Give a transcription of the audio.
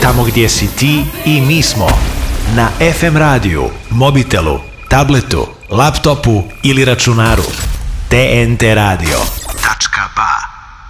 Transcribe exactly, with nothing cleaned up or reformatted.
Tamo gdje si ti i mi smo. Na ef em radiju, mobitelu, tabletu, laptopu ili računaru. T N T Radio.